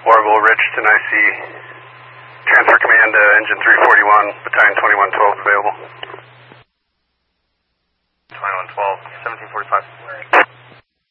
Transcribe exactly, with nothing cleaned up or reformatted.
Warble, Richardson, I see. Transfer command to engine three forty-one, battalion twenty-one twelve available. twenty-one twelve, seventeen forty-five.